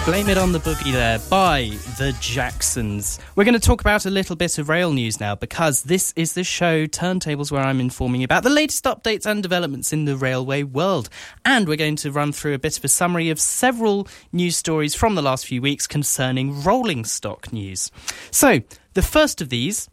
Blame It on the Boogie there by the Jacksons. We're going to talk about a little bit of rail news now, because this is the show Turntables, where I'm informing you about the latest updates and developments in the railway world. And we're going to run through a bit of a summary of several news stories from the last few weeks concerning rolling stock news. So, the first of these,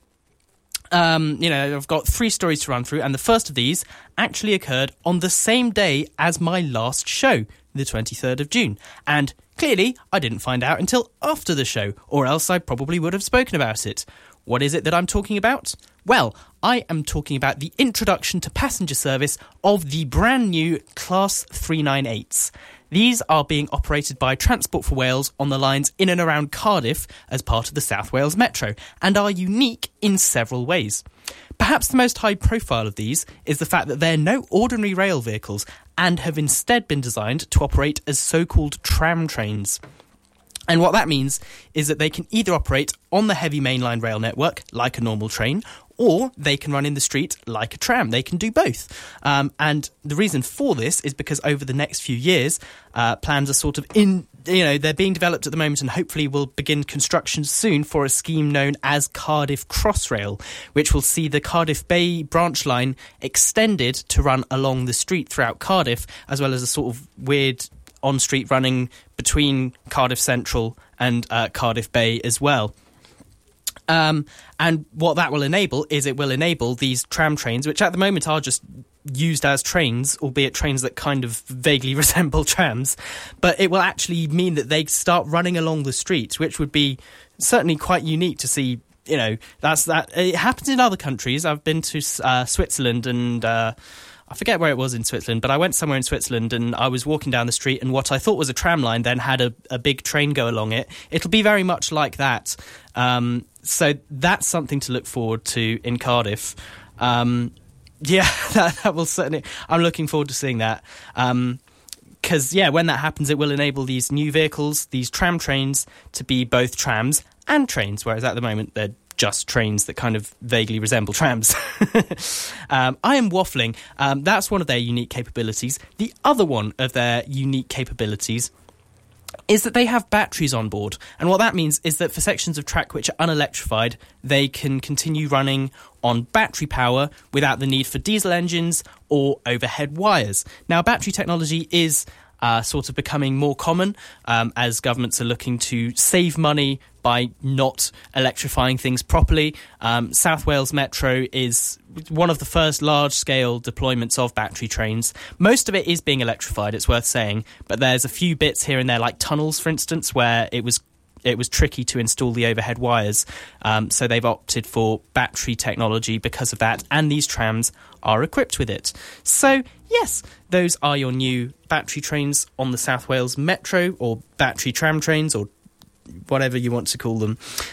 I've got 3 stories to run through, and the first of these actually occurred on the same day as my last show, the 23rd of June. And clearly, I didn't find out until after the show, or else I probably would have spoken about it. What is it that I'm talking about? Well, I am talking about the introduction to passenger service of the brand new Class 398s. These are being operated by Transport for Wales on the lines in and around Cardiff as part of the South Wales Metro, and are unique in several ways. Perhaps the most high profile of these is the fact that they're no ordinary rail vehicles and have instead been designed to operate as so-called tram trains. And what that means is that they can either operate on the heavy mainline rail network, like a normal train, or they can run in the street like a tram. They can do both. And the reason for this is because over the next few years, plans are sort of they're being developed at the moment, and hopefully will begin construction soon for a scheme known as Cardiff Crossrail, which will see the Cardiff Bay branch line extended to run along the street throughout Cardiff, as well as a sort of weird on-street running between Cardiff Central and Cardiff Bay as well. And what that will enable is it will enable these tram trains, which at the moment are just used as trains, albeit trains that kind of vaguely resemble trams, but it will actually mean that they start running along the streets, which would be certainly quite unique to see. You know, it happens in other countries. I've been to Switzerland, and I forget where it was in Switzerland, but I went somewhere in Switzerland and I was walking down the street, and what I thought was a tram line then had a big train go along it. It'll be very much like that. So that's something to look forward to in Cardiff. That will certainly... I'm looking forward to seeing that. Because, when that happens, it will enable these new vehicles, these tram trains, to be both trams and trains, whereas at the moment they're just trains that kind of vaguely resemble trams. I am waffling. That's one of their unique capabilities. The other one of their unique capabilities is that they have batteries on board. And what that means is that for sections of track which are unelectrified, they can continue running on battery power without the need for diesel engines or overhead wires. Now, battery technology is sort of becoming more common as governments are looking to save money by not electrifying things properly. South Wales Metro is one of the first large-scale deployments of battery trains. Most of it is being electrified, it's worth saying, but there's a few bits here and there, like tunnels, for instance, where it was tricky to install the overhead wires. So they've opted for battery technology because of that, and these trams are equipped with it. So, yes, those are your new battery trains on the South Wales Metro, or battery tram trains, or whatever you want to call them.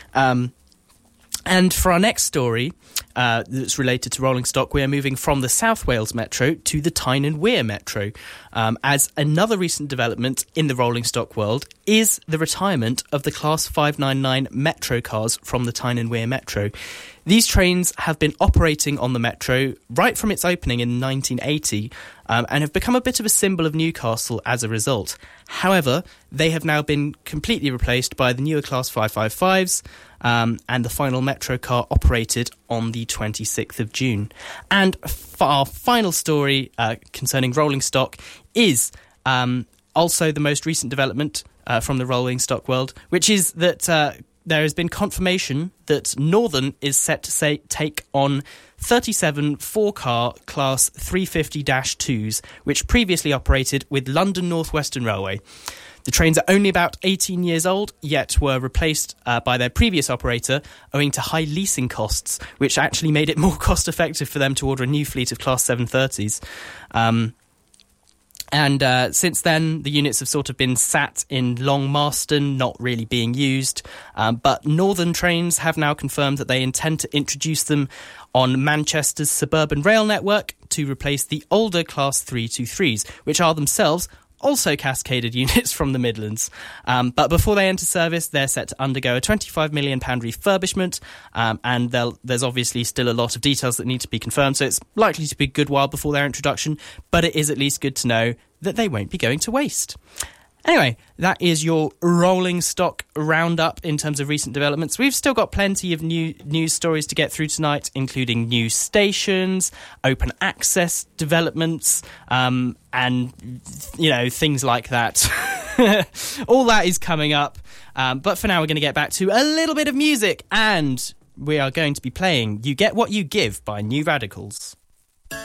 And for our next story, that's related to rolling stock, we are moving from the South Wales Metro to the Tyne and Wear Metro, as another recent development in the rolling stock world is the retirement of the Class 599 Metro cars from the Tyne and Wear Metro. These trains have been operating on the Metro right from its opening in 1980 and have become a bit of a symbol of Newcastle as a result. However, they have now been completely replaced by the newer Class 555s, and the final Metro car operated on the 26th of June. And our final story concerning rolling stock is also the most recent development from the rolling stock world, which is that there has been confirmation that Northern is set to take on 37 four-car Class 350-2s, which previously operated with London North Western Railway. The trains are only about 18 years old, yet were replaced by their previous operator owing to high leasing costs, which actually made it more cost-effective for them to order a new fleet of Class 730s. And since then, the units have sort of been sat in Long Marston, not really being used. But Northern Trains have now confirmed that they intend to introduce them on Manchester's suburban rail network to replace the older Class 323s, which are themselves also cascaded units from the Midlands. But before they enter service, they're set to undergo a £25 million refurbishment, and there's obviously still a lot of details that need to be confirmed, so it's likely to be a good while before their introduction, but it is at least good to know that they won't be going to waste. Anyway, that is your rolling stock roundup in terms of recent developments. We've still got plenty of new news stories to get through tonight, including new stations, open access developments, and, things like that. All that is coming up. But for now, we're going to get back to a little bit of music, and we are going to be playing You Get What You Give by New Radicals.